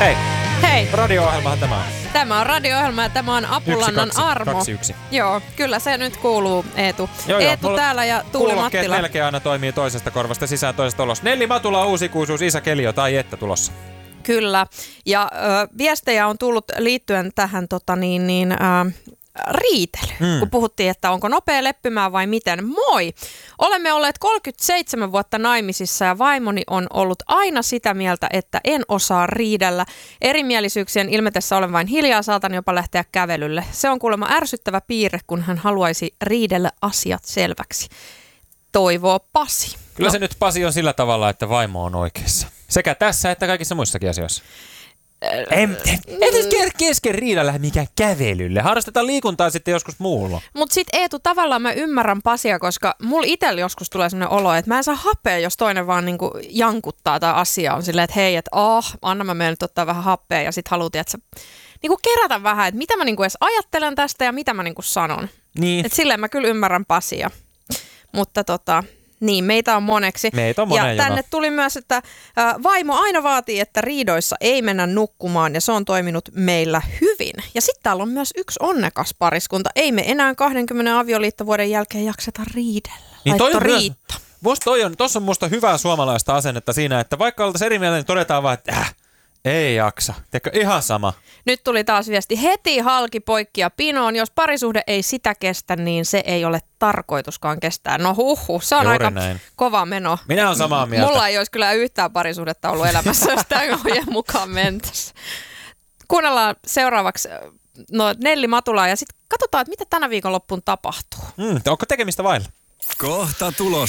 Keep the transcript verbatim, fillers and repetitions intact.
Hei. Hei. Radio-ohjelmahan tämä on. Tämä on radio-ohjelma ja tämä on Apulannan yksi, kaksi, Armo. Kaksi, yksi. Joo, kyllä se nyt kuuluu, Eetu. Joo, joo, Eetu täällä ja Tuuli Mattila. melkein aina toimii toisesta korvasta sisään toisesta ulos. Nelli Matula, uusikuisuus, Isa Kelio tai että tulossa. Kyllä. Ja ö, viestejä on tullut liittyen tähän tota niin, niin, ö, riitelyyn, mm. kun puhuttiin, että onko nopea leppymään vai miten. Moi! Olemme olleet kolmekymmentäseitsemän vuotta naimisissa ja vaimoni on ollut aina sitä mieltä, että en osaa riidellä. Erimielisyyksien ilmetessä olen vain hiljaa, saatan jopa lähteä kävelylle. Se on kuulemma ärsyttävä piirre, kun hän haluaisi riidellä asiat selväksi. Toivoo Pasi. Kyllä no. se nyt Pasi on sillä tavalla, että vaimo on oikeassa. Sekä tässä että kaikissa muissakin asioissa. Ei nyt kesken riidellä mikään kävelylle. Harrastetaan liikuntaa sitten joskus muulla. Mut sit Eetu, tavallaan mä ymmärrän Pasia, koska mulla itsellä joskus tulee sellainen olo, että mä en saa happea, jos toinen vaan niinku jankuttaa tai asia on silleen, että hei, että oh, anna mä menen nyt ottaa vähän happea ja sit haluut, että sä niinku kerätä vähän, että mitä mä niinku edes ajattelen tästä ja mitä mä niinku sanon. Niin. Et silleen mä kyllä ymmärrän Pasia. Mutta tota... Niin, meitä on moneksi. Meitä on monen ja tänne jono. tuli myös, että ä, vaimo aina vaatii, että riidoissa ei mennä nukkumaan ja se on toiminut meillä hyvin. Ja sitten täällä on myös yksi onnekas pariskunta. Ei me enää kaksikymmentä avioliittovuoden jälkeen jakseta riidellä. Niin toi on Riitta. Myös, toi on, tossa on musta hyvää suomalaista asennetta siinä, että vaikka oltaisiin eri mieltä, niin todetaan vaan, että äh, ei jaksa. Teekö ihan sama. Nyt tuli taas viesti, heti halki poikki ja pinoon. Jos parisuhde ei sitä kestä, niin se ei ole tarkoituskaan kestää. No huhhuh, se on Juuri aika näin. kova meno. Minä olen samaa mieltä. Mulla ei olisi kyllä yhtään parisuhdetta ollut elämässä, jos tämän ohjeen mukaan mentäisiin. Kuunnellaan seuraavaksi no, Nelli Matulaa ja sitten katsotaan, että mitä tänä viikonloppuun tapahtuu. Mm, onko tekemistä vailla? Kohta tulossa.